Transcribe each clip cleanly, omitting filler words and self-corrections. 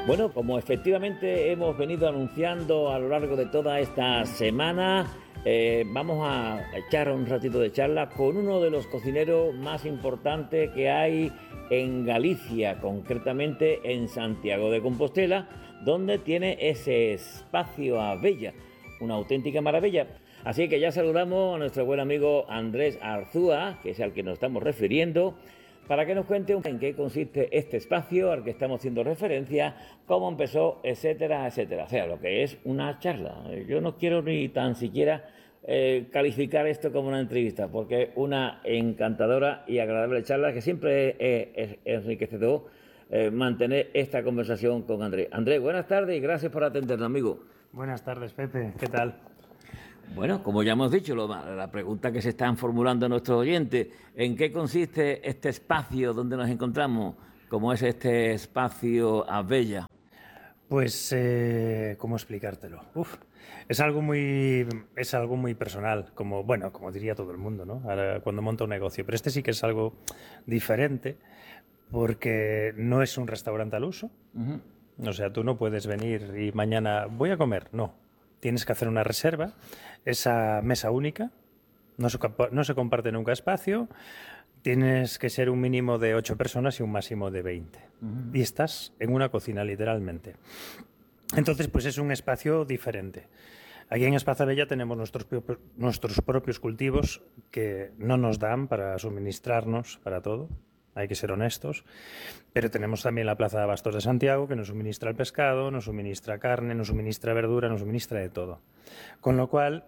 Bueno, como efectivamente hemos venido anunciando a lo largo de toda esta semana, vamos a echar un ratito de charla con uno de los cocineros más importantes que hay en Galicia, concretamente en Santiago de Compostela, donde tiene ese espacio Abella, una auténtica maravilla. Así que ya saludamos a nuestro buen amigo Andrés Arzúa, que es al que nos estamos refiriendo, para que nos cuente en qué consiste este espacio al que estamos haciendo referencia, cómo empezó, etcétera, etcétera. O sea, lo que es una charla. Yo no quiero ni tan siquiera calificar esto como una entrevista, porque es una encantadora y agradable charla que siempre es enriquecedor mantener esta conversación con Andrés. Andrés, buenas tardes y gracias por atendernos, amigo. Buenas tardes, Pepe. ¿Qué tal? Bueno, como ya hemos dicho, la pregunta que se están formulando nuestros oyentes, ¿en qué consiste este espacio donde nos encontramos? ¿Cómo es este espacio Abella? Pues, ¿cómo explicártelo? Es algo muy personal, como diría todo el mundo, ¿no? Ahora, cuando monta un negocio. Pero este sí que es algo diferente, porque no es un restaurante al uso. O sea, tú no puedes venir y mañana voy a comer. No. Tienes que hacer una reserva, esa mesa única, no se comparte nunca espacio, tienes que ser un mínimo de 8 personas y un máximo de 20. Y estás en una cocina, literalmente. Entonces, pues es un espacio diferente. Aquí en Espacio Abella tenemos nuestros propios cultivos que no nos dan para suministrarnos para todo. Hay que ser honestos, pero tenemos también la Plaza de Abastos de Santiago, que nos suministra el pescado, nos suministra carne, nos suministra verdura, nos suministra de todo. Con lo cual,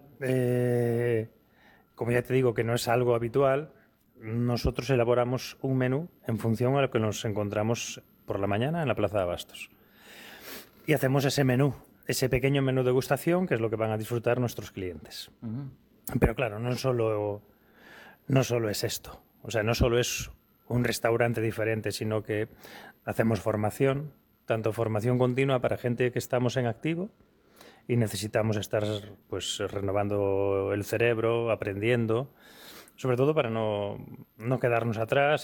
como ya te digo que no es algo habitual, nosotros elaboramos un menú en función a lo que nos encontramos por la mañana en la Plaza de Abastos. Y hacemos ese menú, ese pequeño menú de degustación, que es lo que van a disfrutar nuestros clientes. Pero claro, no solo es esto. O sea, no solo es un restaurante diferente, sino que hacemos formación, tanto formación continua para gente que estamos en activo y necesitamos estar pues renovando el cerebro, aprendiendo, sobre todo para no quedarnos atrás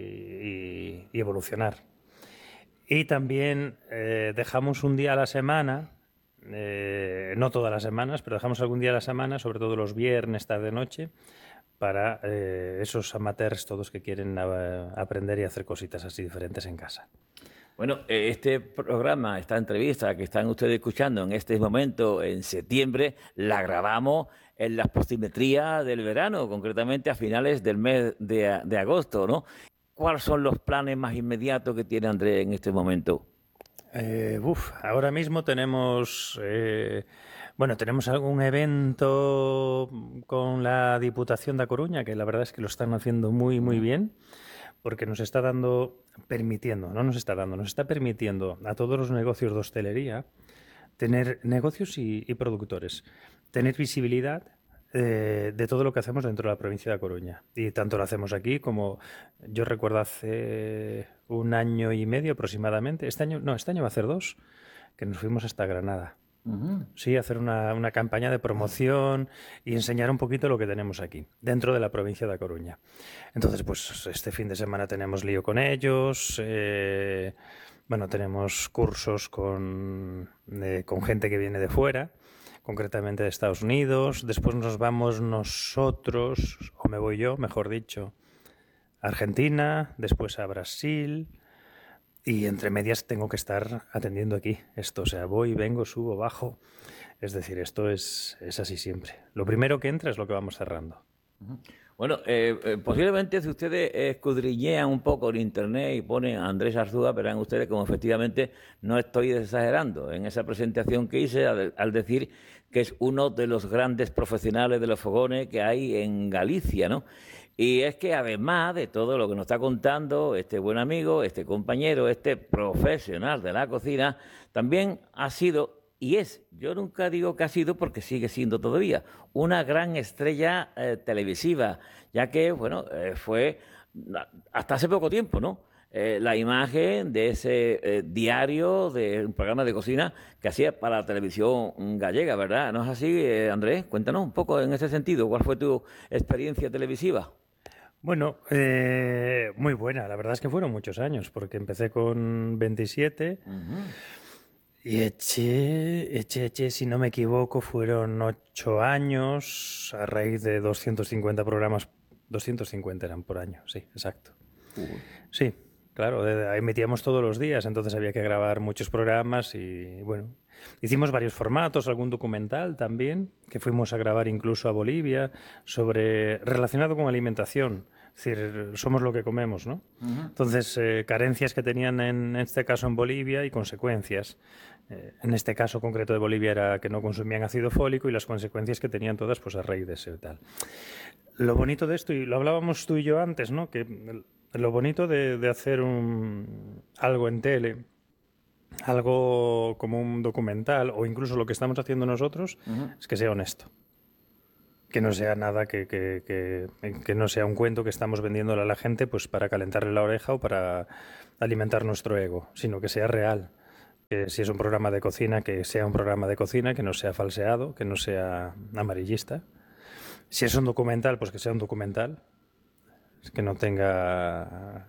y evolucionar. Y también dejamos un día a la semana, no todas las semanas, pero dejamos algún día a la semana, sobre todo los viernes, tarde, noche, para esos amateurs todos que quieren aprender y hacer cositas así diferentes en casa. Bueno, este programa, esta entrevista que están ustedes escuchando en este momento, en septiembre, la grabamos en las postimetrías del verano, concretamente a finales del mes de agosto, ¿no? ¿Cuáles son los planes más inmediatos que tiene Andrés en este momento? Ahora mismo tenemos... tenemos algún evento con la Diputación da Coruña, que la verdad es que lo están haciendo muy, muy bien, porque nos está permitiendo a todos los negocios de hostelería tener negocios y productores, tener visibilidad de todo lo que hacemos dentro de la provincia de A Coruña. Y tanto lo hacemos aquí como yo recuerdo hace 1 año y medio aproximadamente, este año va a ser 2, que nos fuimos hasta Granada. Sí, hacer una campaña de promoción y enseñar un poquito lo que tenemos aquí, dentro de la provincia de A Coruña. Entonces, pues este fin de semana tenemos lío con ellos, tenemos cursos con gente que viene de fuera, concretamente de Estados Unidos. Después nos vamos nosotros, o me voy yo, mejor dicho, a Argentina, después a Brasil. Y entre medias tengo que estar atendiendo aquí esto, o sea, voy, vengo, subo, bajo. Es decir, esto es así siempre. Lo primero que entra es lo que vamos cerrando. Bueno, posiblemente si ustedes escudriñean un poco en internet y ponen a Andrés Arzúa, verán ustedes como efectivamente no estoy exagerando en esa presentación que hice al decir que es uno de los grandes profesionales de los fogones que hay en Galicia, ¿no? Y es que además de todo lo que nos está contando este buen amigo, este compañero, este profesional de la cocina, también ha sido y es, yo nunca digo que ha sido porque sigue siendo todavía, una gran estrella televisiva, ya que, fue hasta hace poco tiempo, ¿no? La imagen de ese diario, de un programa de cocina que hacía para la televisión gallega, ¿verdad? ¿No es así, Andrés? Cuéntanos un poco en ese sentido, ¿cuál fue tu experiencia televisiva? Bueno, muy buena. La verdad es que fueron muchos años, porque empecé con 27 Y eché, si no me equivoco, fueron 8 años a raíz de 250 programas. 250 eran por año, sí, exacto. Sí, claro, emitíamos todos los días, entonces había que grabar muchos programas y bueno, hicimos varios formatos, algún documental también, que fuimos a grabar incluso a Bolivia, relacionado con alimentación. Es decir, somos lo que comemos, ¿no? Entonces, carencias que tenían en este caso en Bolivia y consecuencias. En este caso concreto de Bolivia era que no consumían ácido fólico y las consecuencias que tenían todas pues a raíz de ese tal. Lo bonito de esto, y lo hablábamos tú y yo antes, ¿no? Que lo bonito de hacer algo en tele, algo como un documental o incluso lo que estamos haciendo nosotros, es que sea honesto. Que no sea nada que no sea un cuento que estamos vendiéndole a la gente pues para calentarle la oreja o para alimentar nuestro ego, sino que sea real. Que si es un programa de cocina, que sea un programa de cocina, que no sea falseado, que no sea amarillista. Si es un documental, pues que sea un documental, que no tenga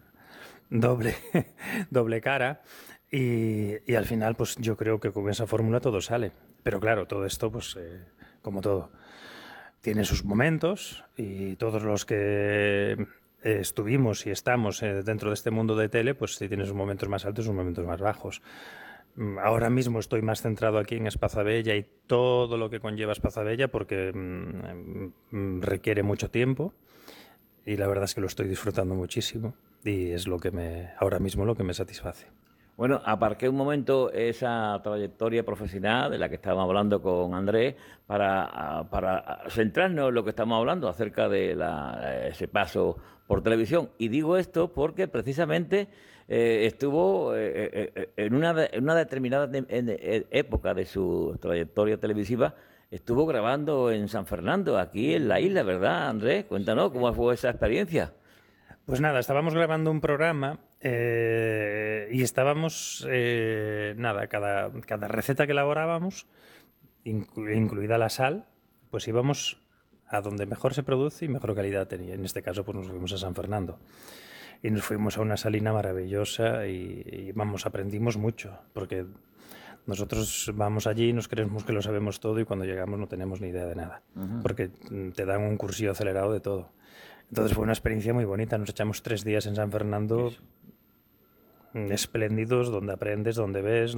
doble cara. Y al final, pues yo creo que con esa fórmula todo sale. Pero claro, todo esto, pues como todo, tiene sus momentos y todos los que estuvimos y estamos dentro de este mundo de tele, pues sí tiene sus momentos más altos y sus momentos más bajos. Ahora mismo estoy más centrado aquí en Espazabella y todo lo que conlleva Espazabella porque requiere mucho tiempo y la verdad es que lo estoy disfrutando muchísimo y es ahora mismo lo que me satisface. Bueno, aparqué un momento esa trayectoria profesional de la que estábamos hablando con Andrés para centrarnos en lo que estamos hablando acerca de ese paso por televisión. Y digo esto porque precisamente estuvo en una determinada época de su trayectoria televisiva, estuvo grabando en San Fernando, aquí en la isla, ¿verdad, Andrés? Cuéntanos cómo fue esa experiencia. Pues nada, estábamos grabando un programa y estábamos, cada receta que elaborábamos, incluida la sal, pues íbamos a donde mejor se produce y mejor calidad tenía. En este caso, pues nos fuimos a San Fernando. Y nos fuimos a una salina maravillosa y vamos, aprendimos mucho, porque nosotros vamos allí y nos creemos que lo sabemos todo y cuando llegamos no tenemos ni idea de nada, porque te dan un cursillo acelerado de todo. Entonces fue una experiencia muy bonita. Nos echamos 3 días en San Fernando espléndidos, donde aprendes, donde ves,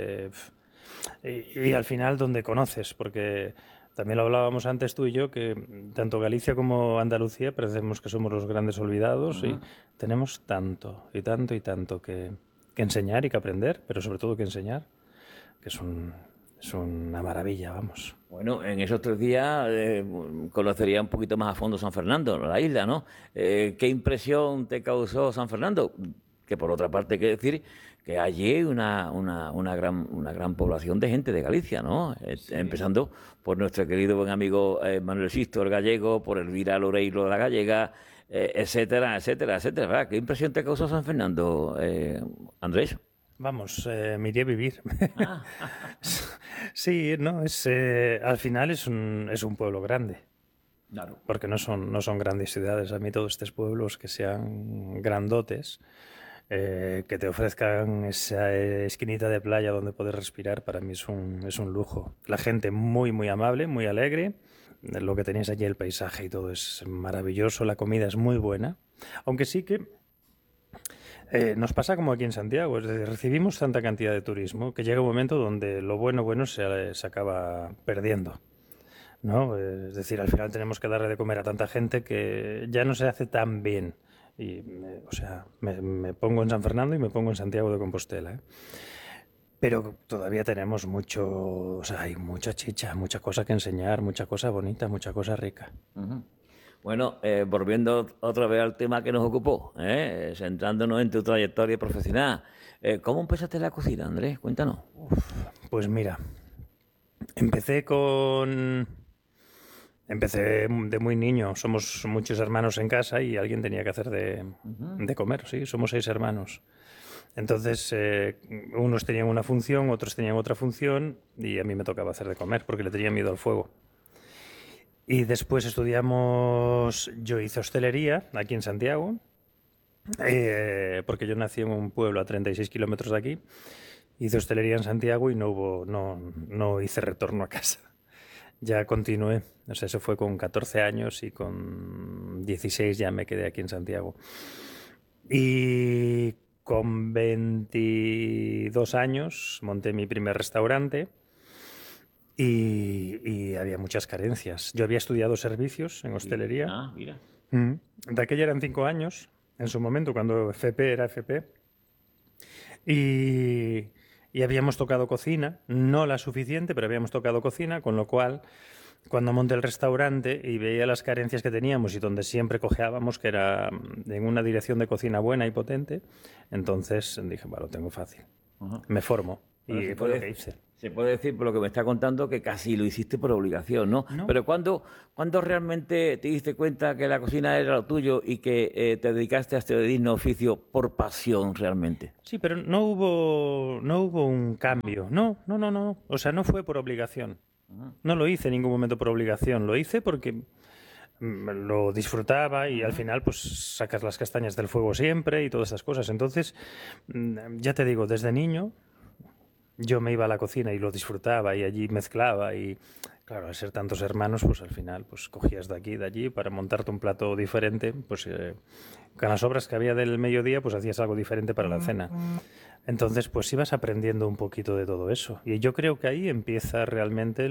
y al final donde conoces, porque también lo hablábamos antes tú y yo, que tanto Galicia como Andalucía parecemos que somos los grandes olvidados y tenemos tanto y tanto y tanto que enseñar y que aprender, pero sobre todo que enseñar, que es una maravilla, vamos. Bueno, en esos 3 días conocería un poquito más a fondo San Fernando, la isla, ¿no? ¿Qué impresión te causó San Fernando? Que por otra parte hay que decir que allí hay una gran población de gente de Galicia, ¿no? Sí. Empezando por nuestro querido buen amigo Manuel Sisto, el gallego, por Elvira Loreiro, la gallega, etcétera, etcétera, etcétera, ¿verdad? ¿Qué impresión te causó San Fernando, Andrés? Vamos, me iré a vivir. Sí, no, al final es un pueblo grande. Claro. Porque no son grandes ciudades. A mí todos estos pueblos que sean grandotes, que te ofrezcan esa esquinita de playa donde poder respirar, para mí es un lujo. La gente muy, muy amable, muy alegre. Lo que tenéis allí, el paisaje y todo es maravilloso. La comida es muy buena. Aunque sí que nos pasa como aquí en Santiago, es decir, recibimos tanta cantidad de turismo que llega un momento donde lo bueno se acaba perdiendo, ¿no? Es decir, al final tenemos que darle de comer a tanta gente que ya no se hace tan bien. Y, me pongo en San Fernando y me pongo en Santiago de Compostela, ¿eh? Pero todavía tenemos hay mucha chicha, mucha cosa que enseñar, mucha cosa bonita, mucha cosa rica. Bueno, volviendo otra vez al tema que nos ocupó, centrándonos en tu trayectoria profesional, ¿cómo empezaste la cocina, Andrés? Cuéntanos. Pues mira, empecé de muy niño. Somos muchos hermanos en casa y alguien tenía que hacer de comer, sí, somos 6 hermanos. Entonces, unos tenían una función, otros tenían otra función y a mí me tocaba hacer de comer porque le tenía miedo al fuego. Y después yo hice hostelería aquí en Santiago, porque yo nací en un pueblo a 36 kilómetros de aquí Hice hostelería en Santiago y no hice retorno a casa. Ya continué, o sea, eso fue con 14 años y con 16 ya me quedé aquí en Santiago. Y con 22 años monté mi primer restaurante y había muchas carencias. Yo había estudiado servicios en hostelería. Ah, mira. De aquella eran 5 años, en su momento, cuando FP era FP. Y, y habíamos tocado cocina, no la suficiente, pero habíamos tocado cocina, con lo cual, cuando monté el restaurante y veía las carencias que teníamos y donde siempre cojeábamos, que era en una dirección de cocina buena y potente, entonces dije, bueno, lo tengo fácil. Ajá. Me formo. Bueno, Y fue lo que hice. se puede decir, por lo que me está contando, que casi lo hiciste por obligación, ¿no? No. Pero ¿cuándo realmente te diste cuenta que la cocina era lo tuyo y que te dedicaste a este digno oficio por pasión realmente? Sí, pero no hubo un cambio. No. O sea, no fue por obligación. No lo hice en ningún momento por obligación. Lo hice porque lo disfrutaba y al final pues sacas las castañas del fuego siempre y todas estas cosas. Entonces, ya te digo, desde niño yo me iba a la cocina y lo disfrutaba y allí mezclaba y claro, al ser tantos hermanos, pues al final pues cogías de aquí y de allí para montarte un plato diferente, pues con las sobras que había del mediodía, pues hacías algo diferente para la cena. Entonces, pues ibas aprendiendo un poquito de todo eso. Y yo creo que ahí empieza realmente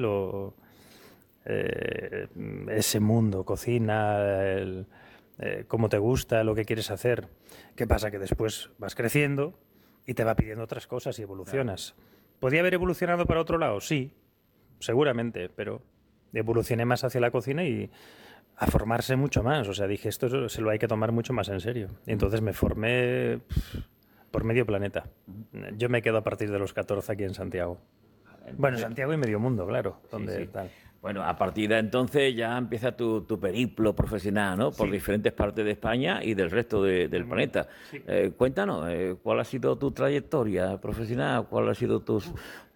ese mundo, cocina, cómo te gusta, lo que quieres hacer. ¿Qué pasa? Que después vas creciendo y te va pidiendo otras cosas y evolucionas. ¿Podía haber evolucionado para otro lado? Sí, seguramente, pero evolucioné más hacia la cocina y a formarse mucho más. O sea, dije, esto se lo hay que tomar mucho más en serio. Y entonces me formé por medio planeta. Yo me quedo a partir de los 14 aquí en Santiago. Bueno, Santiago y medio mundo, claro. Donde Sí. tal. Bueno, a partir de entonces ya empieza tu periplo profesional, ¿no? Por diferentes partes de España y del resto del planeta. Sí. Cuéntanos, ¿cuál ha sido tu trayectoria profesional? ¿Cuál ha sido tus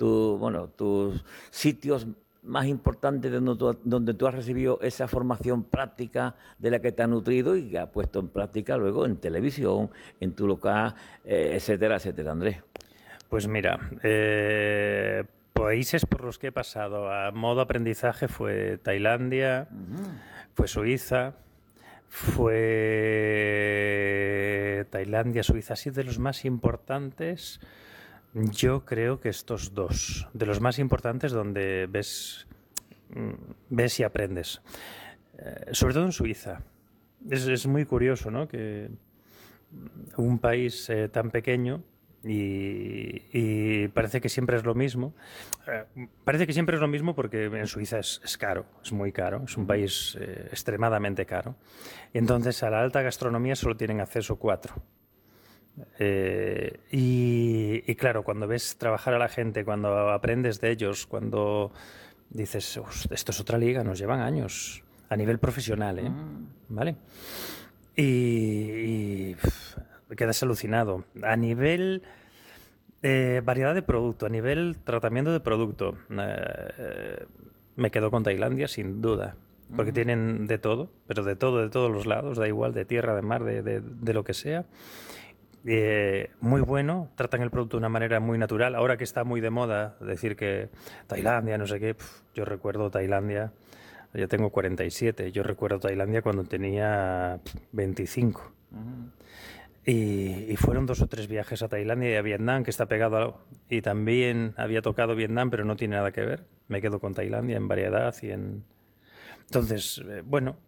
sitios más importantes donde tú has recibido esa formación práctica de la que te has nutrido y que has puesto en práctica luego en televisión, en tu local, etcétera, etcétera, Andrés? Pues mira, países por los que he pasado a modo aprendizaje fue Tailandia, fue Suiza, Suiza, sí, de los más importantes. Yo creo que estos dos, de los más importantes donde ves y aprendes. Sobre todo en Suiza. Es muy curioso, ¿no? Que un país tan pequeño y parece que siempre es lo mismo. Parece que siempre es lo mismo porque en Suiza es caro, es muy caro, es un país extremadamente caro. Y entonces a la alta gastronomía solo tienen acceso 4. Y claro, cuando ves trabajar a la gente, cuando aprendes de ellos, cuando dices, esto es otra liga, nos llevan años a nivel profesional, ¿vale? Y quedas alucinado. A nivel variedad de producto, a nivel tratamiento de producto, me quedo con Tailandia sin duda. Porque tienen de todo, pero de todo, de todos los lados, da igual, de tierra, de mar, de lo que sea. Muy bueno, tratan el producto de una manera muy natural. Ahora que está muy de moda decir que Tailandia, no sé qué, yo recuerdo Tailandia, yo tengo 47, yo recuerdo Tailandia cuando tenía 25. Y fueron 2 o 3 viajes a Tailandia y a Vietnam, que está pegado y también había tocado Vietnam, pero no tiene nada que ver. Me quedo con Tailandia en variedad y en... Entonces, bueno...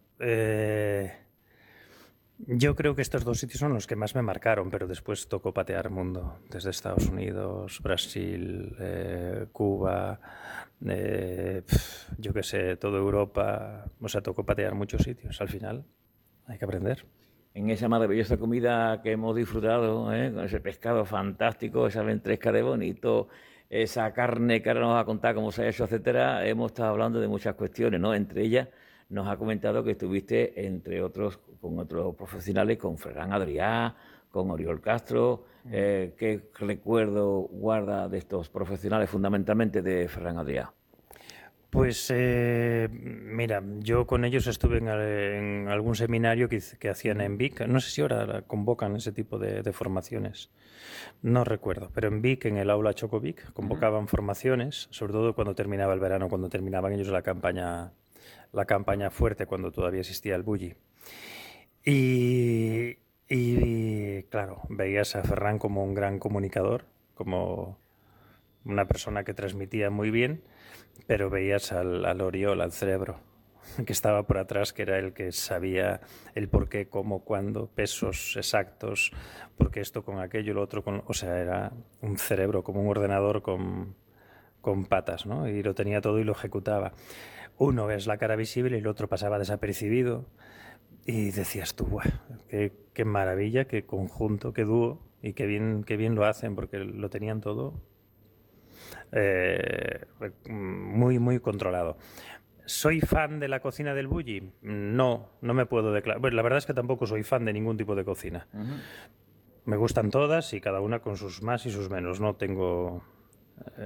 Yo creo que estos 2 sitios son los que más me marcaron, pero después tocó patear mundo, desde Estados Unidos, Brasil, Cuba, yo qué sé, toda Europa. O sea, tocó patear muchos sitios. Al final hay que aprender. En esa maravillosa comida que hemos disfrutado, con ese pescado fantástico, esa ventresca de bonito, esa carne que ahora nos va a contar cómo se ha hecho, etcétera, hemos estado hablando de muchas cuestiones, ¿no? Entre ellas nos ha comentado que estuviste, entre otros, con otros profesionales, con Ferran Adrià, con Oriol Castro. ¿Qué recuerdo guarda de estos profesionales, fundamentalmente de Ferran Adrià? Pues mira, yo con ellos estuve en algún seminario que hacían en Vic. No sé si ahora convocan ese tipo de formaciones. No recuerdo, pero en Vic, en el aula Chocovic, convocaban formaciones, sobre todo cuando terminaba el verano, cuando terminaban ellos la campaña fuerte, cuando todavía existía el bully. Y claro, veías a Ferran como un gran comunicador, como una persona que transmitía muy bien, pero veías al Oriol, al cerebro, que estaba por atrás, que era el que sabía el por qué, cómo, cuándo, pesos exactos, por qué esto con aquello, lo otro con... O sea, era un cerebro, como un ordenador con patas, ¿no? Y lo tenía todo y lo ejecutaba. Uno es la cara visible y el otro pasaba desapercibido. Y decías tú, ¡buah! Qué maravilla, qué conjunto, qué dúo, y qué bien lo hacen, porque lo tenían todo muy controlado. ¿Soy fan de la cocina del bulli? No, no me puedo declarar. Bueno, la verdad es que tampoco soy fan de ningún tipo de cocina. Me gustan todas y cada una con sus más y sus menos. No tengo